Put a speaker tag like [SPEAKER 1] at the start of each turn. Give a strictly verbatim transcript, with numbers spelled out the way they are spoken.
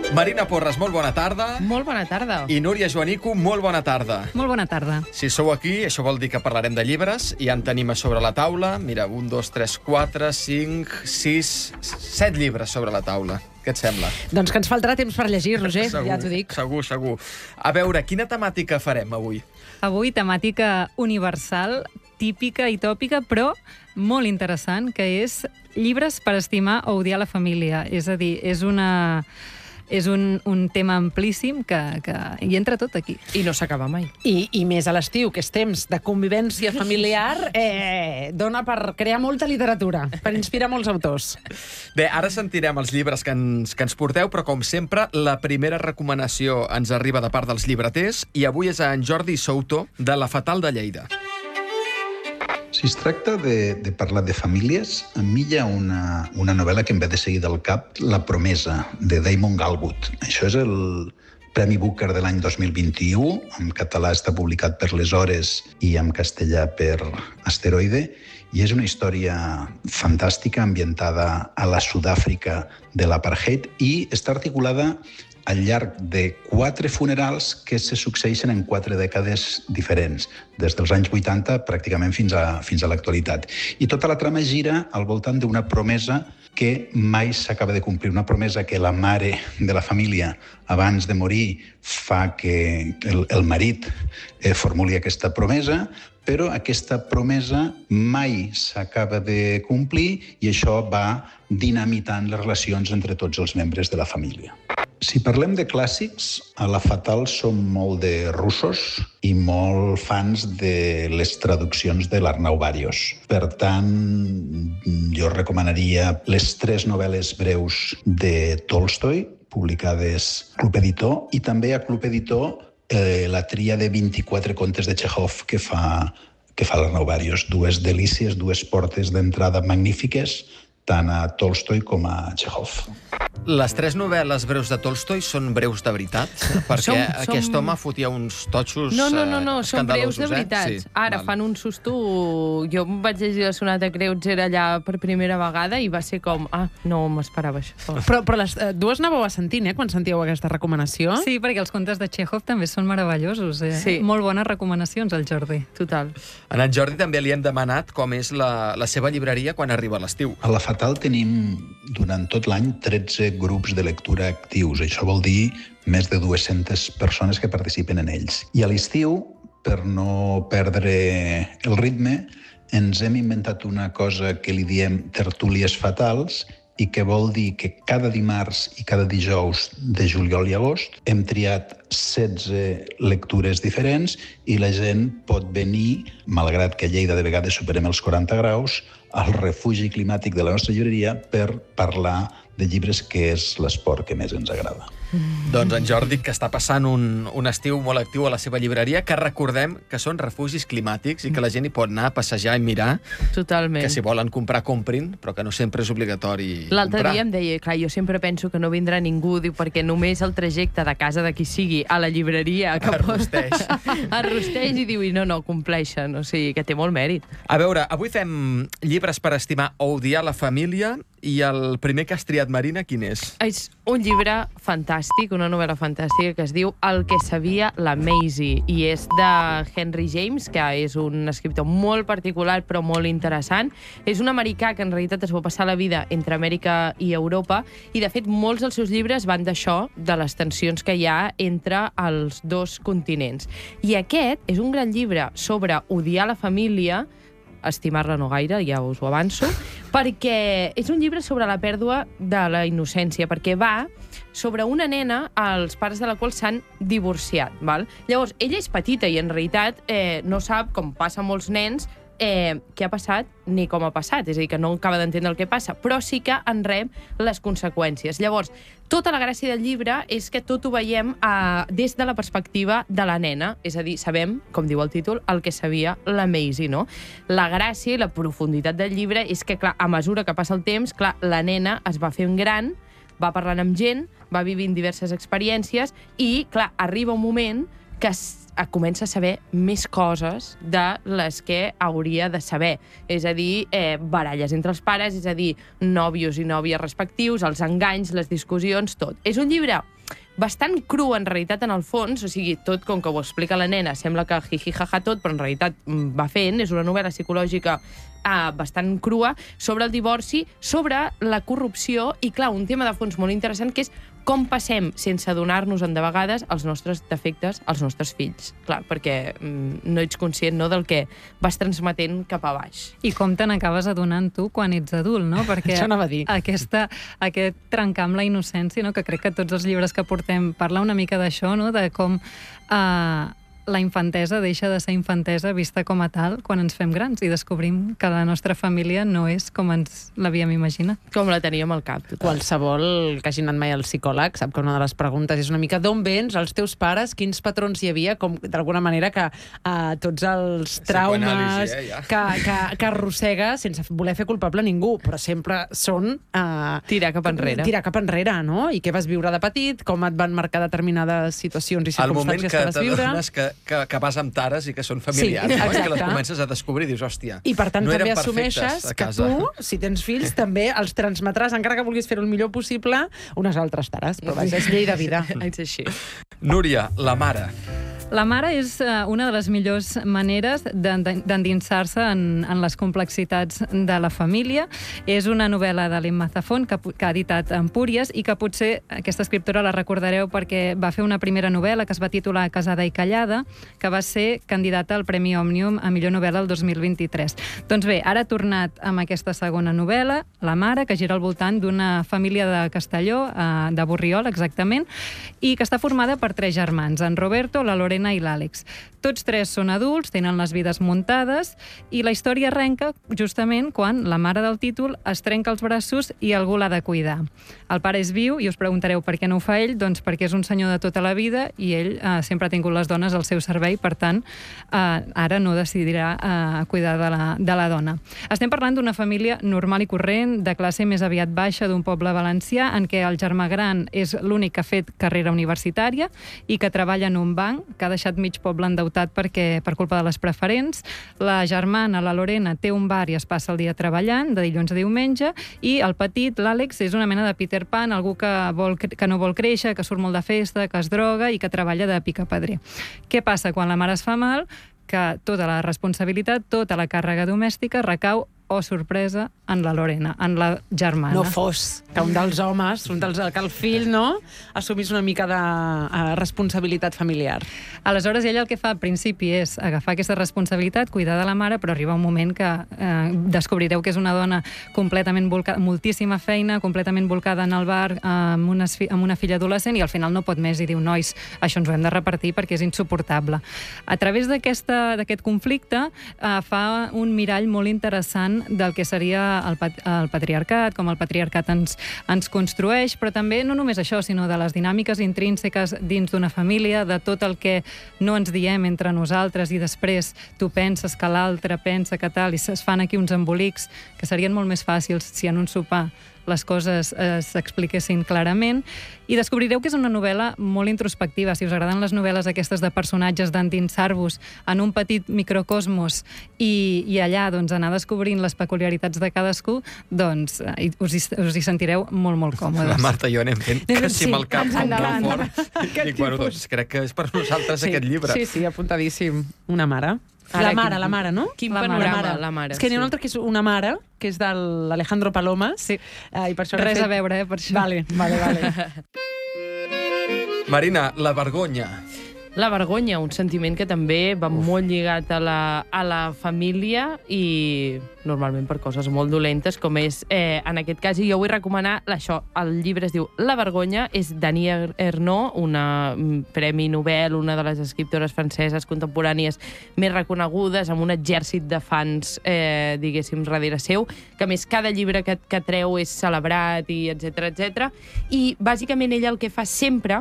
[SPEAKER 1] Marina Porres, molt bona tarda.
[SPEAKER 2] Molt bona tarda.
[SPEAKER 1] I Núria Joanico, molt bona tarda.
[SPEAKER 2] Molt bona tarda.
[SPEAKER 1] Si sou aquí, això vol dir que parlarem de llibres. I ja en tenim a sobre la taula. Mira, un, dos, tres, quatre, cinc, sis, set llibres sobre la taula. Què et sembla?
[SPEAKER 2] Doncs que ens faltarà temps per llegir-los, eh?
[SPEAKER 1] Segur,
[SPEAKER 2] Ja t'ho dic.
[SPEAKER 1] Segur, segur. A veure, quina temàtica farem avui?
[SPEAKER 3] Avui temàtica universal, típica i tòpica, però molt interessant, que és llibres per estimar o odiar la família. És a dir, és una... És un, un tema amplíssim que, que hi entra tot aquí.
[SPEAKER 2] I no s'acaba mai.
[SPEAKER 4] I, I més a l'estiu, que és temps de convivència familiar, eh, dona per crear molta literatura, per inspirar molts autors.
[SPEAKER 1] Bé, ara sentirem els llibres que ens, que ens porteu, però com sempre, la primera recomanació ens arriba de part dels llibreters i avui és en Jordi Souto, de La Fatal de Lleida.
[SPEAKER 5] Si es tracta de, de parlar de famílies, a mi hi ha una, una novel·la que em ve de seguir del cap, La promesa, de Damon Galwood. Això és el Premi Booker de l'any dos mil vint-i-u. En català està publicat per Les Hores i en castellà per Asteroide. I és una història fantàstica, ambientada a la Sud-àfrica de l'apartheid i està articulada al llarg de quatre funerals que se succeeixen en quatre dècades diferents, des dels anys vuitanta pràcticament fins a, fins a l'actualitat. I tota la trama gira al voltant d'una promesa que mai s'acaba de complir, una promesa que la mare de la família, abans de morir, fa que el, el marit eh, formuli aquesta promesa, però aquesta promesa mai s'acaba de complir i això va dinamitant les relacions entre tots els membres de la família. Si parlem de clàssics, a La Fatal som molt de russos i molt fans de les traduccions de l'Arnau Barrios. Per tant, jo recomanaria les tres novel·les breus de Tolstoi, publicades a Club Editor, i també a Club Editor eh, la tria de vint-i-quatre contes de Chekhov que fa, que fa l'Arnau Barrios. Dues delícies, dues portes d'entrada magnífiques, tant a Tolstoi com a Chekhov.
[SPEAKER 1] Les tres novel·les breus de Tolstoi són breus de veritat? Perquè
[SPEAKER 2] Som-
[SPEAKER 1] aquest
[SPEAKER 2] som-
[SPEAKER 1] home fotia uns totxos
[SPEAKER 2] No, no, no, no,
[SPEAKER 1] eh,
[SPEAKER 2] són breus de
[SPEAKER 1] escandalosos,
[SPEAKER 2] veritat.
[SPEAKER 1] Eh? Sí,
[SPEAKER 2] Ara
[SPEAKER 1] val.
[SPEAKER 2] fan un susto... Jo em vaig llegir la sonata Kreutzer allà per primera vegada i va ser com... Ah, no m'esperava això.
[SPEAKER 4] Però, però les eh, dues anàveu a sentint, eh, quan sentíeu aquesta recomanació?
[SPEAKER 3] Sí, perquè els contes de Chekhov també són meravellosos. Eh?
[SPEAKER 2] Sí.
[SPEAKER 3] Molt bones recomanacions, el Jordi.
[SPEAKER 2] Total.
[SPEAKER 1] A en Jordi també li hem demanat com és la, la seva llibreria quan arriba l'estiu.
[SPEAKER 5] A La Fatal tenim durant tot l'any tretze grups de lectura actius. Això vol dir més de dues-centes persones que participen en ells. I a l'estiu, per no perdre el ritme, ens hem inventat una cosa que li diem tertúlies fatals i que vol dir que cada dimarts i cada dijous de juliol i agost hem triat setze lectures diferents i la gent pot venir, malgrat que a Lleida de vegades superem els quaranta graus, al refugi climàtic de la nostra llibreria per parlar de llibres que és l'esport que més ens agrada.
[SPEAKER 1] Mm. Doncs en Jordi, que està passant un, un estiu molt actiu a la seva llibreria, que recordem que són refugis climàtics i que la gent hi pot anar a passejar i mirar,
[SPEAKER 2] Totalment.
[SPEAKER 1] que si volen comprar, comprin, però que no sempre és obligatori
[SPEAKER 2] L'altre
[SPEAKER 1] comprar.
[SPEAKER 2] dia em deia, clar, jo sempre penso que no vindrà ningú, diu, perquè només el trajecte de casa de qui sigui a la llibreria que
[SPEAKER 1] Arrosteix.
[SPEAKER 2] Arrosteix i diu, i no, no, compleixen, o sigui, que té molt mèrit.
[SPEAKER 1] A veure, avui fem llibres per estimar o odiar la família i el primer que has triat, Marina, quin és?
[SPEAKER 2] És un llibre fantàstic, una novel·la fantàstica que es diu El que sabia la Maisie i és de Henry James, que és un escriptor molt particular però molt interessant. És un americà que en realitat es va passar la vida entre Amèrica i Europa i de fet molts dels seus llibres van d'això, de les tensions que hi ha entre els dos continents. I aquest és un gran llibre sobre odiar la família, estimar-la no gaire, ja us ho avanço, perquè és un llibre sobre la pèrdua de la innocència, perquè va sobre una nena els pares de la qual s'han divorciat. Val? Llavors, ella és petita i en realitat eh, no sap, com passa a molts nens, eh, què ha passat ni com ha passat. És a dir, que no acaba d'entendre el que passa, però sí que en rep les conseqüències. Llavors, tota la gràcia del llibre és que tot ho veiem eh, des de la perspectiva de la nena. És a dir, sabem, com diu el títol, el que sabia la Maisie, no? La gràcia i la profunditat del llibre és que, clar, a mesura que passa el temps, clar, la nena es va fent gran, va parlant amb gent, va vivint diverses experiències i, clar, arriba un moment que comença a saber més coses de les que hauria de saber. És a dir, eh, baralles entre els pares, és a dir, nòvios i nòvies respectius, els enganys, les discussions, tot. És un llibre bastant cru, en realitat, en el fons, o sigui, tot com que ho explica la nena, sembla que jiji jaja tot, però en realitat va fent, és una novel·la psicològica eh, bastant crua, sobre el divorci, sobre la corrupció, i clar, un tema de fons molt interessant, que és com passem, sense adonar-nos-en de vegades, els nostres defectes als nostres fills. Clar, perquè mm, no ets conscient, no, del que vas transmetent cap a baix.
[SPEAKER 3] I com te n'acabes adonant tu quan ets adult, no? Perquè
[SPEAKER 4] Això anava a dir.
[SPEAKER 3] Aquesta, aquest trencar amb la innocència, no? Que crec que tots els llibres que portem parla una mica d'això, no? De com eh, la infantesa deixa de ser infantesa vista com a tal quan ens fem grans i descobrim que la nostra família no és com ens l'havíem imaginat.
[SPEAKER 2] Com la teníem al cap. Total.
[SPEAKER 4] Qualsevol que hagi anat mai al psicòleg sap que una de les preguntes és una mica d'on vens, els teus pares, quins patrons hi havia, com d'alguna manera que uh, tots els traumes
[SPEAKER 1] Psicoanàlisi, eh, ja.
[SPEAKER 4] que, que, que arrossega sense voler fer culpable a ningú, però sempre són... Uh,
[SPEAKER 2] Tirar cap enrere.
[SPEAKER 4] Tirar cap enrere, no? I què vas viure de petit, com et van marcar determinades situacions i
[SPEAKER 1] Al moment
[SPEAKER 4] circumstàncies
[SPEAKER 1] que
[SPEAKER 4] que vas viure...
[SPEAKER 1] t'adones que, que, que vas amb tares i que són familiars,
[SPEAKER 4] Sí,
[SPEAKER 1] no? I que les
[SPEAKER 4] exacte.
[SPEAKER 1] comences a descobrir i dius, hòstia,
[SPEAKER 4] I per tant
[SPEAKER 1] no
[SPEAKER 4] també
[SPEAKER 1] eren perfectes
[SPEAKER 4] assumeixes
[SPEAKER 1] a
[SPEAKER 4] que
[SPEAKER 1] casa.
[SPEAKER 4] tu, si tens fills, també els transmetràs, encara que vulguis fer-ho el millor possible, unes altres tares. Però vaja, és llei de vida.
[SPEAKER 2] És així.
[SPEAKER 1] Núria, la mare.
[SPEAKER 3] La mare és uh, una de les millors maneres d'endinsar-se en, en les complexitats de la família. És una novel·la de l'Emma Zafón que, que ha editat Empúries i que potser aquesta escriptora la recordareu perquè va fer una primera novel·la que es va titular Casada i callada, que va ser candidata al Premi Òmnium a millor novel·la el dos mil vint-i-tres. Doncs bé, ara ha tornat amb aquesta segona novel·la, La mare, que gira al voltant d'una família de Castelló, uh, de Borriol exactament, i que està formada per tres germans, en Roberto, la Lorena i l'Àlex. Tots tres són adults, tenen les vides muntades, i la història arrenca justament quan la mare del títol es trenca els braços i algú l'ha de cuidar. El pare és viu i us preguntareu per què no ho fa ell, doncs perquè és un senyor de tota la vida i ell eh, sempre ha tingut les dones al seu servei, per tant, eh, ara no decidirà eh, cuidar de la, de la dona. Estem parlant d'una família normal i corrent, de classe més aviat baixa, d'un poble valencià, en què el germà gran és l'únic que ha fet carrera universitària i que treballa en un banc, que ha deixat mig poble endeutat perquè, per culpa de les preferents. La germana, la Lorena, té un bar i es passa el dia treballant, de dilluns a diumenge, i el petit, l'Àlex, és una mena de Peter Pan, algú que, vol, que no vol créixer, que surt molt de festa, que es droga i que treballa de picapedrer. Què passa quan la mare es fa mal? Que tota la responsabilitat, tota la càrrega domèstica recau, oh sorpresa, en la Lorena, en la germana.
[SPEAKER 4] No fos que un dels homes, un dels, que el fill, no?, assumís una mica de uh, responsabilitat familiar.
[SPEAKER 3] Aleshores, ella el que fa al principi és agafar aquesta responsabilitat, cuidar de la mare, però arriba un moment que eh, descobrireu que és una dona completament volcada, moltíssima feina, completament volcada en el bar, eh, amb, una, amb una filla adolescent, i al final no pot més i diu, nois, això ens ho hem de repartir perquè és insuportable. A través d'aquest conflicte eh, fa un mirall molt interessant del que seria el, pat el patriarcat, com el patriarcat ens, ens construeix, però també no només això, sinó de les dinàmiques intrínseques dins d'una família, de tot el que no ens diem entre nosaltres i després tu penses que l'altre pensa que tal, i es fan aquí uns embolics que serien molt més fàcils si en un sopar les coses eh, s'expliquessin clarament, i descobrireu que és una novel·la molt introspectiva. Si us agraden les novel·les aquestes de personatges, d'endinsar-vos en un petit microcosmos i, i allà doncs, anar descobrint les peculiaritats de cadascú, doncs eh, us, hi, us hi sentireu molt, molt còmodes.
[SPEAKER 1] La Marta i jo anem fent que sí amb el cap com
[SPEAKER 4] endavant.
[SPEAKER 1] molt fort. Dic, bueno, doncs crec que és per nosaltres
[SPEAKER 4] Sí,
[SPEAKER 1] aquest llibre.
[SPEAKER 4] sí, sí, apuntadíssim. Una mare.
[SPEAKER 2] Ara,
[SPEAKER 4] La mare,
[SPEAKER 2] quin-
[SPEAKER 4] la mare, no?
[SPEAKER 2] Quin
[SPEAKER 3] La
[SPEAKER 2] panorama,
[SPEAKER 3] mare.
[SPEAKER 2] la mare.
[SPEAKER 4] És que n'hi ha
[SPEAKER 2] sí.
[SPEAKER 4] un altre que és una mare, que és de l'Alejandro Palomas.
[SPEAKER 3] Sí.
[SPEAKER 4] Eh, i per això
[SPEAKER 3] Res
[SPEAKER 4] n'he
[SPEAKER 3] a
[SPEAKER 4] fet...
[SPEAKER 3] veure, eh, per això.
[SPEAKER 4] Vale, vale, vale.
[SPEAKER 1] Marina, la vergonya.
[SPEAKER 2] La vergonya, un sentiment que també va Uf. molt lligat a la, a la família i normalment per coses molt dolentes, com és, eh, en aquest cas, i jo vull recomanar això, el llibre es diu La vergonya, és Dany Ernaud, una mm, premi Nobel, una de les escriptores franceses contemporànies més reconegudes, amb un exèrcit de fans, eh, diguéssim, darrere seu, que a més cada llibre que, que treu és celebrat, i etcètera etcètera. I bàsicament ella el que fa sempre